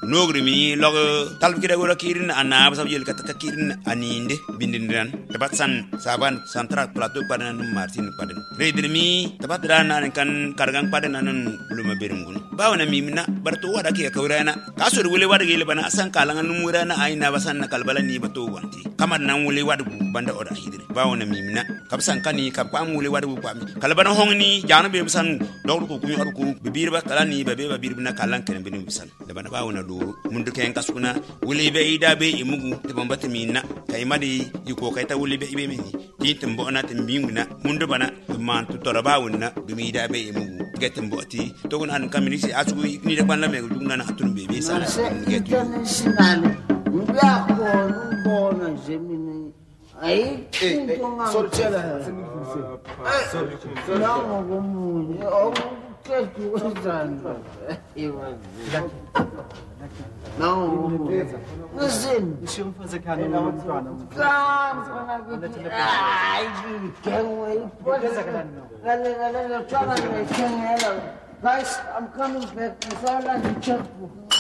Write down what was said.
nogri mi log talb kida gora kirin ana ba sabyel ka kirin aninde bindindiran tabat san saban santral plateau padan martin padan redir mi tabat dana kan kargang padan nan buluma berungun bawna mi mina barto wada ke kawrana kasur wule wada gele bana san kalangan numurana aina basan na kalbala ni bato wanti kamar nan wule wada banda oda hidir bawna mi mina kabsan kani kapam wule wada bu pami kalbana hongni janu be san dawru ko kumi arku bibir ba kalani be babir bina kalan kan bin bisan da bana bawna do mundu ken kasuna wule be ida be imugu te bambata minna kay madi yiko kay ta wule be ibe mi titim bona timbinguna mundu bana man to toraba wonna dumi ida be imugu getem boti to gon an kamini asu ni de ban la me dugna na atun be be sala getem sinale mbia ko bona gemini ai sorcela não como eu que tu usando não listen deixa eu fazer carinho no plano ai que way galera chama me quem ela guys I'm coming back to South Africa